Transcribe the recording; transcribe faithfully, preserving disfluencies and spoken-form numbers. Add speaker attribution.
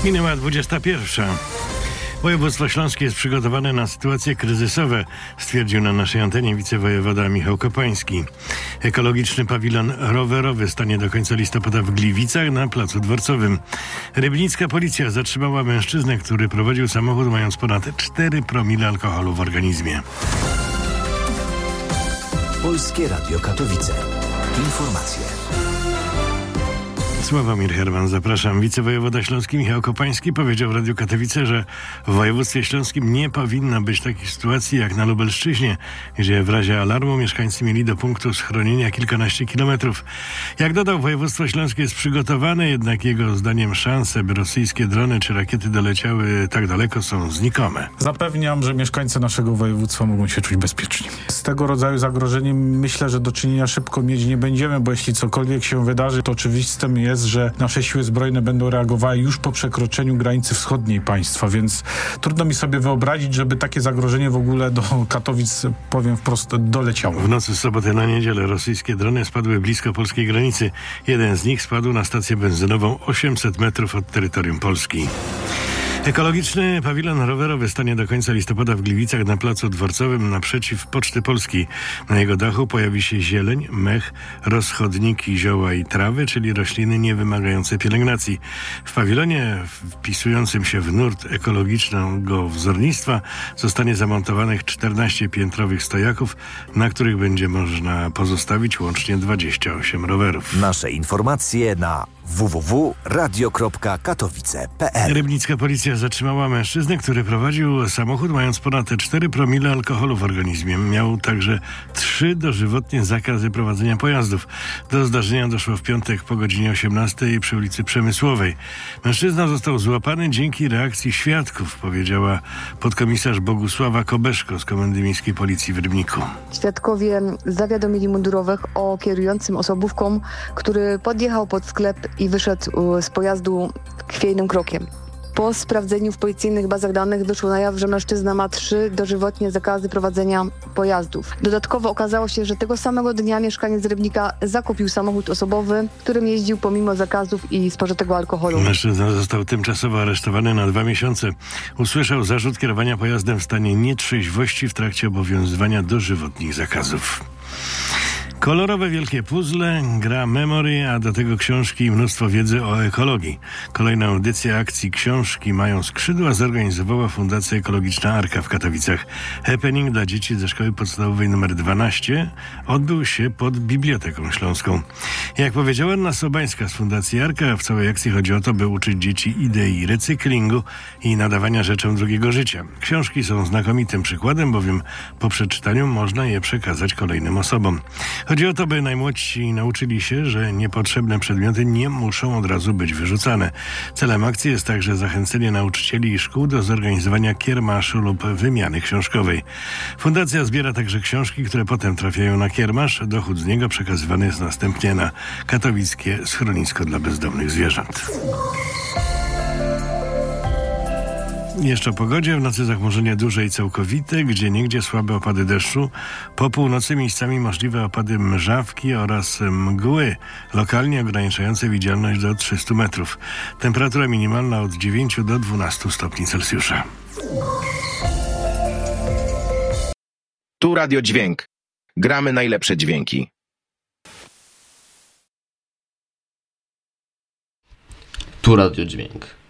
Speaker 1: Minęła dwudziesta pierwsza. Województwo śląskie jest przygotowane na sytuacje kryzysowe, stwierdził na naszej antenie wicewojewoda Michał Kopański. Ekologiczny pawilon rowerowy stanie do końca listopada w Gliwicach na placu Dworcowym. Rybnicka policja zatrzymała mężczyznę, który prowadził samochód mając ponad cztery promile alkoholu w organizmie.
Speaker 2: Polskie Radio Katowice. Informacje.
Speaker 1: Sławomir Herman, zapraszam. Wicewojewoda śląski Michał Kopański powiedział w Radiu Katowice, że w województwie śląskim nie powinno być takich sytuacji jak na Lubelszczyźnie, gdzie w razie alarmu mieszkańcy mieli do punktu schronienia kilkanaście kilometrów. Jak dodał, województwo śląskie jest przygotowane, jednak jego zdaniem szanse, by rosyjskie drony czy rakiety doleciały tak daleko, są znikome.
Speaker 3: Zapewniam, że mieszkańcy naszego województwa mogą się czuć bezpiecznie. Z tego rodzaju zagrożeniem myślę, że do czynienia szybko mieć nie będziemy, bo jeśli cokolwiek się wydarzy, to oczywistym jest, że nasze siły zbrojne będą reagowały już po przekroczeniu granicy wschodniej państwa, więc trudno mi sobie wyobrazić, żeby takie zagrożenie w ogóle do Katowic, powiem wprost, doleciało.
Speaker 1: W nocy z soboty na niedzielę rosyjskie drony spadły blisko polskiej granicy. Jeden z nich spadł na stację benzynową osiemset metrów od terytorium Polski. Ekologiczny pawilon rowerowy stanie do końca listopada w Gliwicach na placu Dworcowym naprzeciw Poczty Polskiej. Na jego dachu pojawi się zieleń, mech, rozchodniki, zioła i trawy, czyli rośliny niewymagające pielęgnacji. W pawilonie wpisującym się w nurt ekologicznego wzornictwa zostanie zamontowanych czternaście piętrowych stojaków, na których będzie można pozostawić łącznie dwadzieścia osiem rowerów.
Speaker 2: Nasze informacje na w w w kropka radio kropka katowice kropka p l.
Speaker 1: Rybnicka policja zatrzymała mężczyznę, który prowadził samochód mając ponad cztery promile alkoholu w organizmie. Miał także trzy dożywotnie zakazy prowadzenia pojazdów. Do zdarzenia doszło w piątek po godzinie osiemnastej przy ulicy Przemysłowej. Mężczyzna został złapany dzięki reakcji świadków, powiedziała podkomisarz Bogusława Kobeszko z Komendy Miejskiej Policji w Rybniku.
Speaker 4: Świadkowie zawiadomili mundurowych o kierującym osobówką, który podjechał pod sklep i wyszedł z pojazdu chwiejnym krokiem. Po sprawdzeniu w policyjnych bazach danych wyszło na jaw, że mężczyzna ma trzy dożywotnie zakazy prowadzenia pojazdów. Dodatkowo okazało się, że tego samego dnia mieszkaniec Rybnika zakupił samochód osobowy, którym jeździł pomimo zakazów i spożytego alkoholu.
Speaker 1: Mężczyzna został tymczasowo aresztowany na dwa miesiące. Usłyszał zarzut kierowania pojazdem w stanie nietrzeźwości w trakcie obowiązywania dożywotnich zakazów. Kolorowe wielkie puzzle, gra Memory, a do tego książki i mnóstwo wiedzy o ekologii. Kolejną edycję akcji Książki mają skrzydła zorganizowała Fundacja Ekologiczna Arka w Katowicach. Happening dla dzieci ze szkoły podstawowej numer dwanaście odbył się pod Biblioteką Śląską. Jak powiedziała Anna Sobańska z Fundacji Arka, w całej akcji chodzi o to, by uczyć dzieci idei recyklingu i nadawania rzeczom drugiego życia. Książki są znakomitym przykładem, bowiem po przeczytaniu można je przekazać kolejnym osobom. Chodzi o to, by najmłodsi nauczyli się, że niepotrzebne przedmioty nie muszą od razu być wyrzucane. Celem akcji jest także zachęcenie nauczycieli i szkół do zorganizowania kiermaszu lub wymiany książkowej. Fundacja zbiera także książki, które potem trafiają na kiermasz. Dochód z niego przekazywany jest następnie na katowickie schronisko dla bezdomnych zwierząt. Jeszcze o pogodzie. W nocy zachmurzenie duże i całkowite, gdzie niegdzie słabe opady deszczu. Po północy miejscami możliwe opady mrzawki oraz mgły, lokalnie ograniczające widzialność do trzysta metrów. Temperatura minimalna od dziewięciu do dwunastu stopni Celsjusza.
Speaker 5: Tu Radio Dźwięk. Gramy najlepsze dźwięki.
Speaker 6: Tu Radio Dźwięk.